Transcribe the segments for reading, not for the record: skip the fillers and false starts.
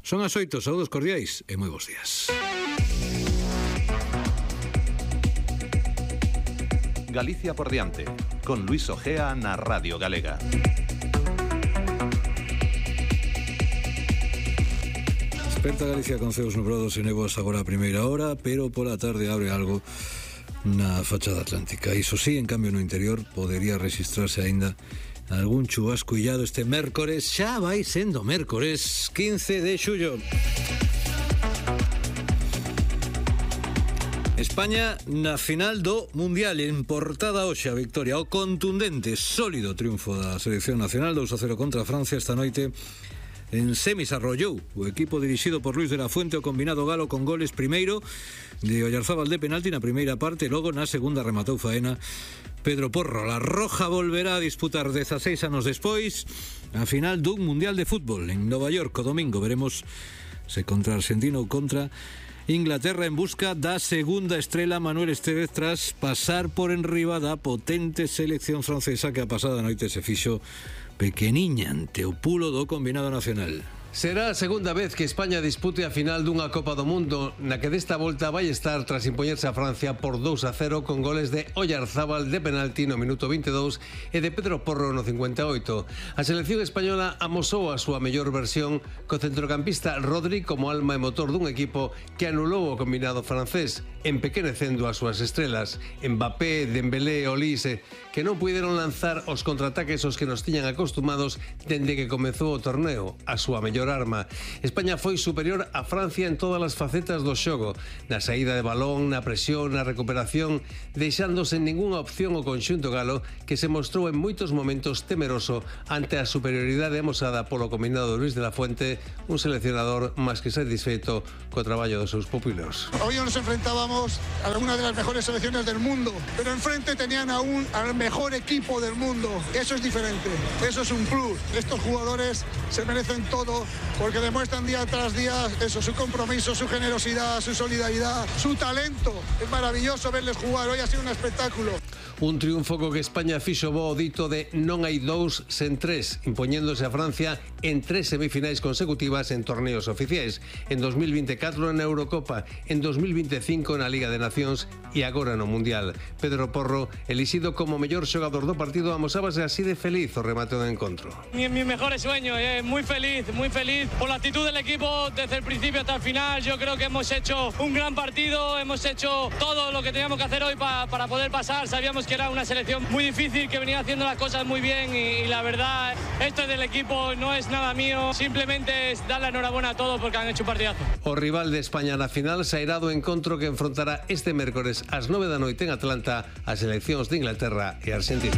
Son as 8, saúdos cordiais e moi bons días. Galicia por diante, con Luis Ojea na Radio Galega. Desperta Galicia con ceos nubrados e néboas agora a primeira hora, pero pola tarde abre algo na fachada atlántica. Iso sí, en cambio no interior podería registrarse aínda algún chubasco illado este mércores. Xa vai sendo mércores 15 de xullo. España na final do Mundial, en portada hoxe a victoria, o contundente, sólido triunfo da selección nacional 2-0 contra Francia esta noite. En semis arrollou o equipo dirixido por Luis de la Fuente o combinado galo con goles primeiro de Oyarzábal de penalti na primeira parte, logo na segunda rematou faena Pedro Porro. La Roja volverá a disputar 16 anos despois a final dun Mundial de Fútbol en Nova York o domingo. Veremos se contra Argentina ou contra Inglaterra, en busca da segunda estrela Manuel Estévez tras pasar por enriba da potente selección francesa que a pasada noite se fixo pequeniña ante o pulo do combinado nacional. Será a segunda vez que España dispute a final dunha Copa do Mundo, na que desta volta vai estar tras impoñerse a Francia por 2-0 con goles de Oyarzábal de penalti no minuto 22 e de Pedro Porro no 58. A selección española amosou a súa mellor versión co centrocampista Rodri como alma e motor dun equipo que anulou o combinado francés, empequenecendo as súas estrelas, Mbappé, Dembélé e Olise, que non puideron lanzar os contraataques os que nos tiñan acostumados dende que comezou o torneo, a súa mellor arma. España foi superior a Francia en todas as facetas do xogo, na saída de balón, na presión, na recuperación, deixándose ningunha opción o conxunto galo, que se mostrou en moitos momentos temeroso ante a superioridade amosada polo combinado Luis de la Fuente, un seleccionador máis que satisfeito co traballo dos seus pupilos. Hoy nos enfrentábamos a una de las mejores selecciones del mundo, pero enfrente tenían al mejor equipo del mundo. Eso es diferente, eso es un plus. Estos jugadores se merecen todo porque demuestran día tras día eso, su compromiso, su generosidad, su solidaridad, su talento. Es maravilloso verles jugar, hoy ha sido un espectáculo. Un triunfo co que España fixo bo o dito de non hai dous sen tres, impoñéndose a Francia en 3 semifinais consecutivas en torneos oficiais, en 2024 na Eurocopa, en 2025 na Liga de Nacións e agora no Mundial. Pedro Porro, elixido como mellor xogador do partido, amosábase así de feliz o remate do encontro. Mis mejores sueños, muy feliz por la actitud del equipo desde el principio hasta el final. Yo creo que hemos hecho un gran partido, hemos hecho todo lo que teníamos que hacer hoy para poder pasar. Sabíamos que era una selección muy difícil, que venía haciendo las cosas muy bien y la verdad, esto es del equipo, no es nada mío, simplemente es dar la enhorabuena a todos porque han hecho un partidazo. O rival de España na final sairá do encontro que enfrontará este mércores ás 9 da noite en Atlanta as seleccións de Inglaterra e Argentina.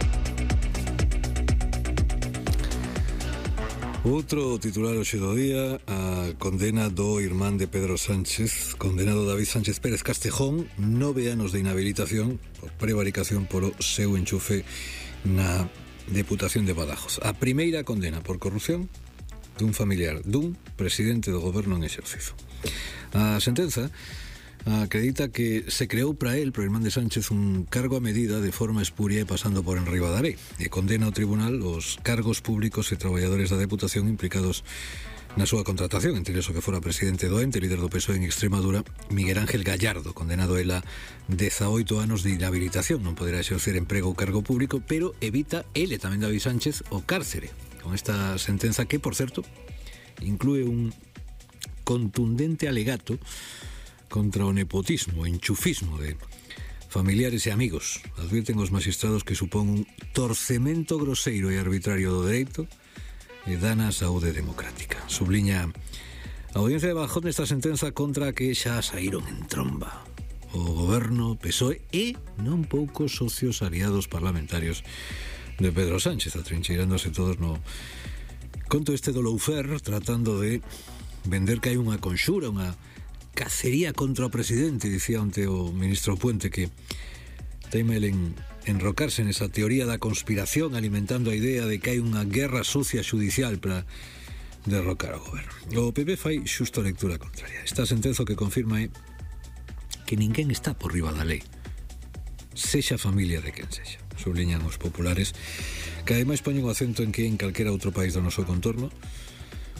Outro titular hoxe do día, a condena do irmán de Pedro Sánchez, condenado David Sánchez Pérez Castejón, 9 anos de inhabilitación por prevaricación polo seu enchufe na Deputación de Badajoz. A primeira condena por corrupción dun familiar dun presidente do goberno en exercicio. A sentenza acredita que se creou para el, para o irmán de Sánchez, un cargo a medida de forma espuria e pasando por enriba da lei, e condena ao tribunal os cargos públicos e traballadores da Deputación implicados na súa contratación, entre eles o que fora presidente do ente, líder do PSOE en Extremadura, Miguel Ángel Gallardo, condenado a 18 anos de inhabilitación. Non poderá exercer emprego ou cargo público, pero evita ele, tamén David Sánchez, o cárcere, con esta sentenza que, por certo, inclúe un contundente alegato contra o nepotismo, o enchufismo de familiares e amigos. Advirten os magistrados que supón un torcemento groseiro e arbitrario do dereito e dana a saúde democrática. Subliña a Audiencia de Badajoz nesta sentenza contra a que xa saíron en tromba o goberno, PSOE e non poucos socios aliados parlamentarios de Pedro Sánchez, atrincheirándose todos no conto este do Loufer, tratando de vender que hai unha conxura, unha cacería contra o presidente. Dicía onte o ministro Puente que teima el en enrocarse nesa teoría da conspiración, alimentando a idea de que hai unha guerra sucia xudicial para derrocar ao goberno. O PP fai xusto lectura contraria. Esta sentenza que confirma é que ninguén está por riba da lei, sexa familia de quen sexa. Subliñan os populares, que ademais poñen o acento en que en calquera outro país do noso contorno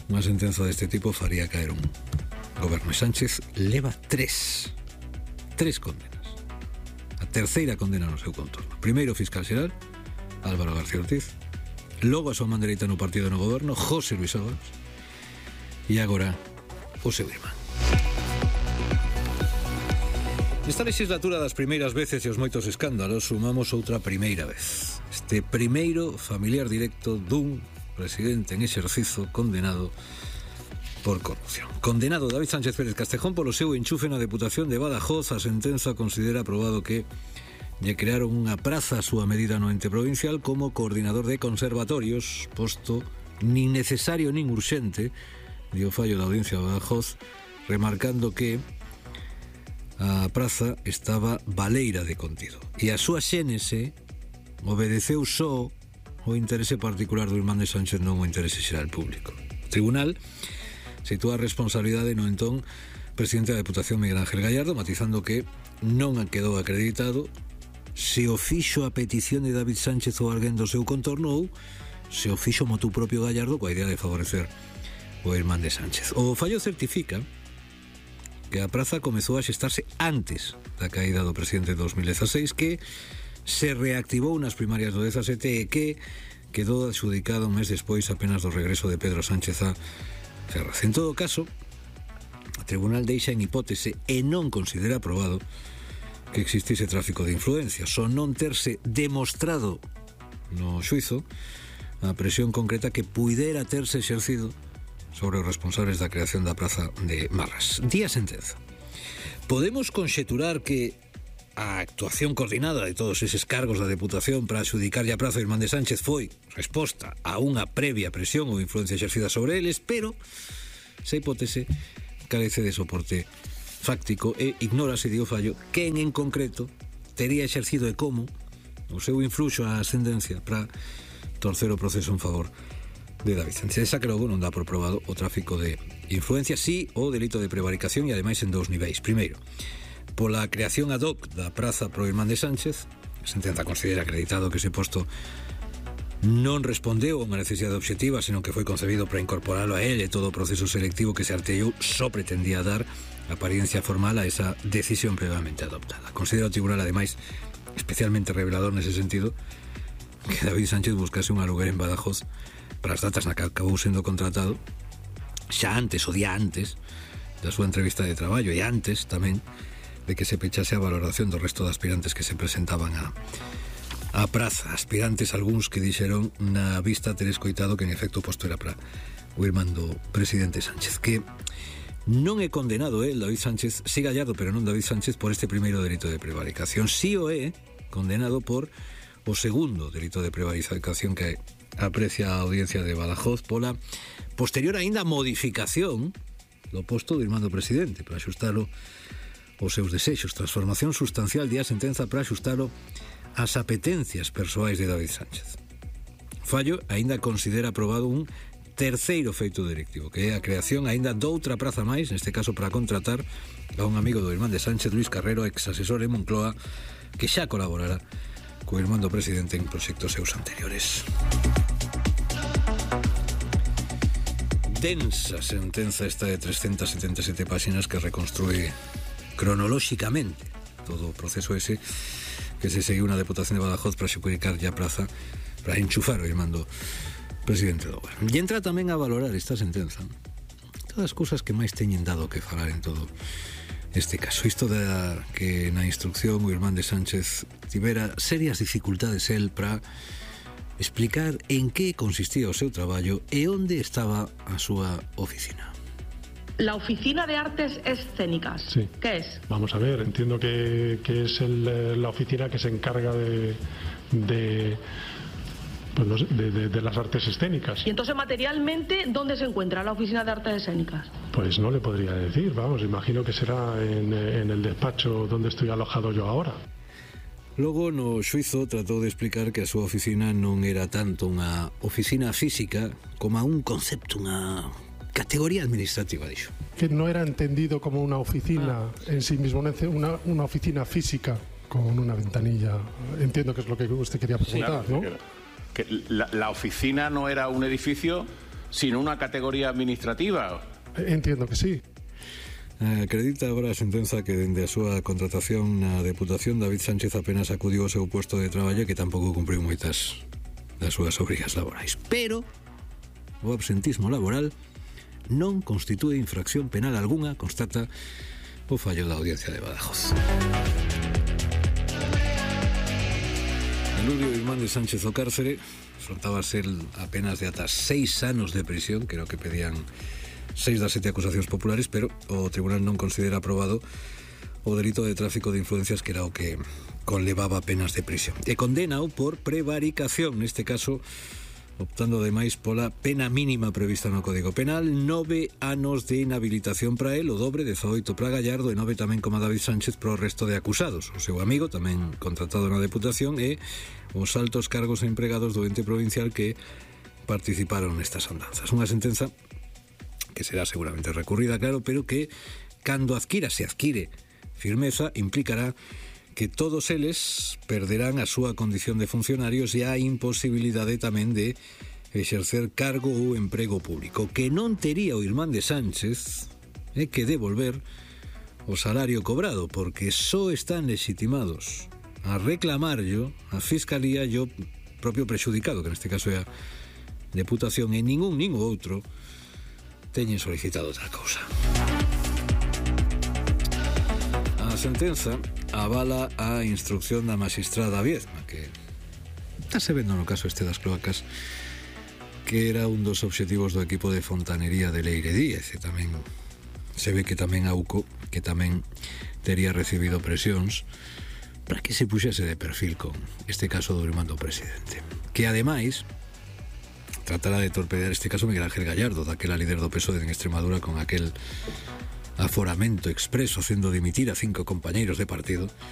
unha sentenza deste tipo faría caer un goberno. E Sánchez leva tres condenas. A terceira condena no seu contorno. Primeiro o fiscal xeral, Álvaro García Ortiz, logo a súa man dereita no partido no goberno, José Luis Ábalos, e agora o seu irmán. Nesta legislatura das primeiras veces e os moitos escándalos sumamos outra primeira vez. Este primeiro familiar directo dun presidente en exercizo condenado por corrupción. Condenado David Sánchez Pérez Castejón polo seu enchufe na Deputación de Badajoz. A sentenza considera aprobado que lle crearon unha praza a súa medida no ente provincial como coordinador de conservatorios, posto nin necesario nin urxente, dio fallo da Audiencia de Badajoz, remarcando que a praza estaba baleira de contido e a súa xénese obedeceu só o interese particular do irmán de Sánchez, non o interese xeral público. O tribunal sitúa a responsabilidade no entón presidente da Deputación Miguel Ángel Gallardo, matizando que non quedou acreditado se o fixo a petición de David Sánchez ou alguén do seu contorno ou se o fixo motu propio Gallardo coa idea de favorecer o irmán de Sánchez. O fallo certifica que a praza comezou a xestarse antes da caída do presidente de 2016, que se reactivou nas primarias do 17 e que quedou adxudicado un mes despois apenas do regreso de Pedro Sánchez a Ferraz. En todo caso, o tribunal deixa en hipótese e non considera aprobado que existise tráfico de influencias, o non terse demostrado no xuizo a presión concreta que puidera terse exercido sobre os responsables da creación da praza de Marras. Día sentenza. Podemos conxeturar que a actuación coordinada de todos eses cargos da Deputación para adxudicarlle a praza ao irmán de Sánchez foi resposta a unha previa presión ou influencia exercida sobre eles, pero esa hipótese carece de soporte fáctico e ignórase, dio fallo, quen en concreto tería exercido e como o seu influxo á ascendencia para torcer o proceso en favor de David Sánchez. Esa que logo non dá por probado o tráfico de influencia, sí o delito de prevaricación, e ademais en dous niveis. Primeiro, pola creación ad hoc da praza pro irmán de Sánchez, a sentenza considera acreditado que ese posto non respondeu a unha necesidade obxectiva, senón que foi concebido para incorporalo a él, e todo o proceso selectivo que se artellou só pretendía dar apariencia formal a esa decisión previamente adoptada. Considera o tribunal, ademais, especialmente revelador nese sentido, que David Sánchez buscase un aluguer en Badajoz para as datas na que acabou sendo contratado, xa antes, o día antes da súa entrevista de traballo, e antes tamén de que se pechase a valoración do resto de aspirantes que se presentaban a praza. Aspirantes algúns que dixeron na vista ter escoitado que en efecto o posto era para o irmán do presidente Sánchez, que non é condenado David Sánchez, sí Gallardo, pero non David Sánchez, por este primeiro delito de prevaricación. Sí o é condenado por o segundo delito de prevaricación que aprecia a Audiencia de Badajoz pola posterior aínda modificación do posto do irmán do presidente para axustalo aos seus desexos, transformación sustancial de a sentenza para axustalo ás apetencias persoais de David Sánchez. Fallo aínda considera aprobado un terceiro feito delictivo, que é a creación aínda doutra praza máis, neste caso para contratar a un amigo do irmán de Sánchez, Luis Carrero, ex asesor en Moncloa, que xa colaborará co irmán do presidente en proxectos seus anteriores. Densa sentenza esta de 377 páxinas que reconstrúe cronolóxicamente todo o proceso ese que se seguiu na Deputación de Badajoz para xubricar a praza para enchufar o irmán do presidente do goberno. E entra tamén a valorar esta sentenza todas as cousas que máis teñen dado que falar en todo este caso. Isto de que na instrucción o irmán de Sánchez tivera serias dificultades el para explicar en que consistía o seu traballo e onde estaba a súa oficina. La Oficina de Artes Escénicas. Sí. ¿Qué es? Vamos a ver, entiendo que es la oficina que se encarga de las artes escénicas. Y entonces, materialmente, ¿dónde se encuentra la Oficina de Artes Escénicas? Pues no le podría decir, vamos, imagino que será en el despacho donde estoy alojado yo ahora. Logo, no xuizo, tratou de explicar que a súa oficina non era tanto unha oficina física como un concepto, unha categoría administrativa, dixo. Que no era entendido como una oficina en sí mismo, una oficina física con una ventanilla. Entiendo que es lo que usted quería preguntar, sí, claro, ¿no? Que la oficina no era un edificio, sino una categoría administrativa. Entiendo que sí. Acredita agora a sentenza que dende a súa contratación na Deputación David Sánchez apenas acudiu ao seu posto de traballo e que tampouco cumpriu moitas das súas obrigas laborais. Pero o absentismo laboral non constitúe infracción penal algunha, constata o fallo da Audiencia de Badajoz. Eludio Irmán de Sánchez o cárcere, soltaba ser apenas de ata 6 anos de prisión, que era o que pedían 6 das 7 acusacións populares, pero o tribunal non considera aprobado o delito de tráfico de influencias, que era o que conlevaba penas de prisión. E condenao por prevaricación, neste caso optando ademais pola pena mínima prevista no Código Penal, 9 anos de inhabilitación para el, o dobre, 18 para Gallardo e 9 tamén como David Sánchez pro resto de acusados. O seu amigo, tamén contratado na Deputación, e os altos cargos e empregados do ente provincial que participaron nestas andanzas. Unha sentenza que será seguramente recurrida, claro, pero que, cando se adquire firmeza, implicará que todos eles perderán a súa condición de funcionarios e a imposibilidade tamén de exercer cargo ou emprego público. Que non tería o Irmán de Sánchez que devolver o salario cobrado, porque só están legitimados a reclamarlo a Fiscalía e o propio prexudicado, que neste caso é a Deputación, e ningún outro teñen solicitado tal cousa. A sentenza avala a instrucción da magistrada Viezma, que está se vendo no caso este das cloacas, que era un dos obxectivos do equipo de fontanería de Leire Díez, e tamén se ve que tamén Auco, que tamén tería recibido presións para que se puxese de perfil con este caso do irmán do presidente, que ademais tratará de torpedear este caso Miguel Ángel Gallardo, daquela líder do PSOE en Extremadura, con aquel aforamento expreso, haciendo dimitir a 5 compañeiros de partido,